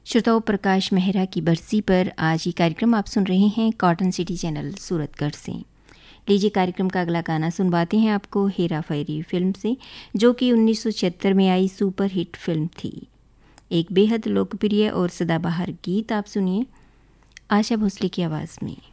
श्रोताओं, प्रकाश मेहरा की बरसी पर आज ये कार्यक्रम आप सुन रहे हैं कॉटन सिटी चैनल सूरतगढ़ से। लीजिए कार्यक्रम का अगला गाना सुनवाते हैं आपको हेरा फेरी फिल्म से, जो कि 1976 में आई सुपर हिट फिल्म थी। एक बेहद लोकप्रिय और सदाबहार गीत आप सुनिए आशा भोसले की आवाज़ में।